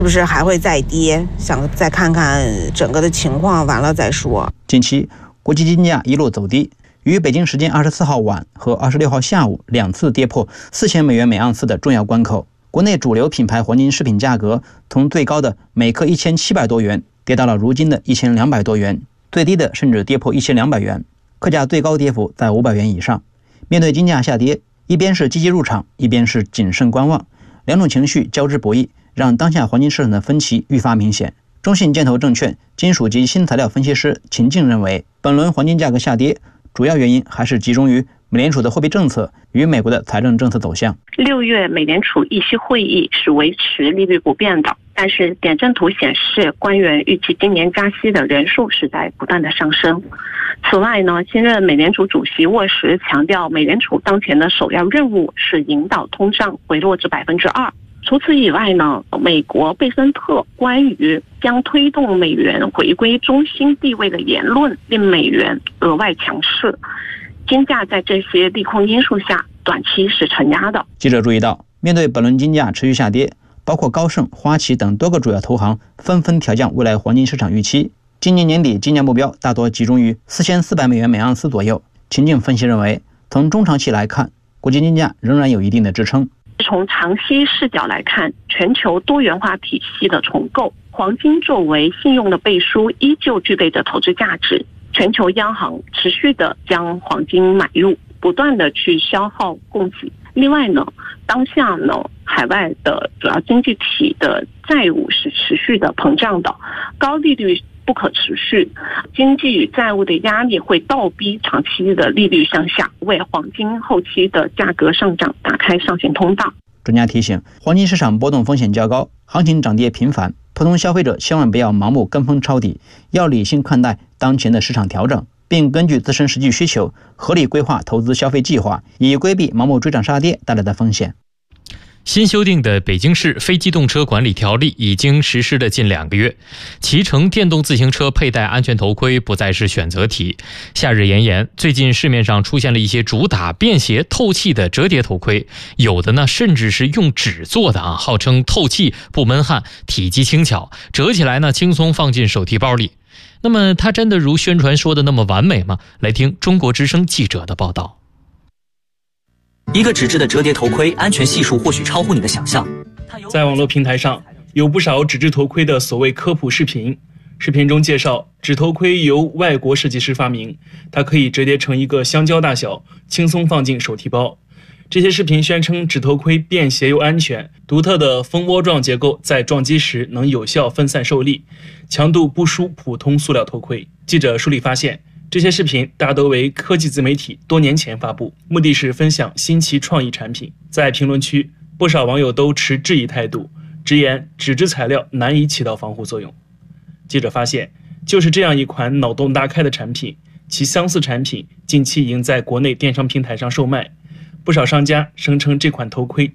是不是还会再跌？想再看看整个的情况，完了再说。 近期国际金价一路走低，于北京时间24号晚和26号下午两次跌破4000美元每盎司的重要关口。国内主流品牌黄金饰品价格从最高的每克1700多元跌到了如今的1200多元，最低的甚至跌破1200元，客价最高跌幅在500元以上。面对金价下跌，一边是积极入场，一边是谨慎观望，两种情绪交织博弈，让当下黄金市场的分歧愈发明显。中信建投证券金属及新材料分析师秦静认为，本轮黄金价格下跌主要原因还是集中于美联储的货币政策与美国的财政政策走向。 6月美联储议息会议是维持利率不变的，但是点阵图显示官员预期今年加息的人数是在不断的上升。此外呢，新任美联储主席沃什强调，美联储当前的首要任务是引导通胀回落至2%。除此以外呢，美国贝森特关于将推动美元回归中心地位的言论令美元额外强势，金价在这些利空因素下短期是承压的。 记者注意到，面对本轮金价持续下跌，包括高盛、花旗等多个主要投行纷纷调降未来黄金市场预期，今年年底金价目标大多集中于4400美元每盎司左右。秦静分析认为，从中长期来看，国际金价仍然有一定的支撑。 从长期视角来看，全球多元化体系的重构，黄金作为信用的背书依旧具备着投资价值。全球央行持续的将黄金买入，不断的去消耗供给。另外呢，当下呢，海外的主要经济体的债务是持续的膨胀的，高利率不可持续，经济与债务的压力会倒逼长期的利率向下，为黄金后期的价格上涨打开上行通道。 专家提醒，黄金市场波动风险较高，行情涨跌频繁，普通消费者千万不要盲目跟风抄底，要理性看待当前的市场调整，并根据自身实际需求合理规划投资消费计划，以规避盲目追涨杀跌带来的风险。 新修订的北京市非机动车管理条例已经实施了近2个月，骑乘电动自行车佩戴安全头盔不再是选择题。夏日炎炎，最近市面上出现了一些主打便携透气的折叠头盔，有的呢甚至是用纸做的号称透气不闷汗，体积轻巧，折起来呢轻松放进手提包里。那么它真的如宣传说的那么完美吗？来听中国之声记者的报道。 一个纸质的折叠头盔，安全系数或许超乎你的想象。 在网络平台上有不少纸质头盔的所谓科普视频，视频中介绍纸头盔由外国设计师发明，它可以折叠成一个香蕉大小，轻松放进手提包。这些视频宣称纸头盔便携又安全，独特的蜂窝状结构在撞击时能有效分散受力，强度不输普通塑料头盔。记者梳理发现，这些视频大都为科技自媒体多年前发布，目的是分享新奇创意产品。在评论区，不少网友都持质疑态度，直言纸质材料难以起到防护作用。记者发现，就是这样一款脑洞大开的产品，其相似产品近期已经在国内电商平台上售卖。不少商家声称这款头盔